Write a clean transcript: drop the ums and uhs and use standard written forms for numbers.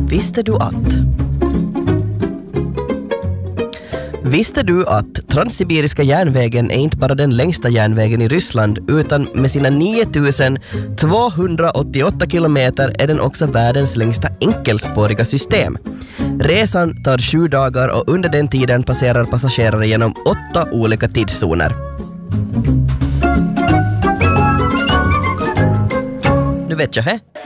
Visste du att? Visste du att Transsibiriska järnvägen är inte bara den längsta järnvägen i Ryssland utan med sina 9288 kilometer är den också världens längsta enkelspåriga system. Resan tar 7 dagar och under den tiden passerar passagerare genom 8 olika tidszoner. Nu vet jag,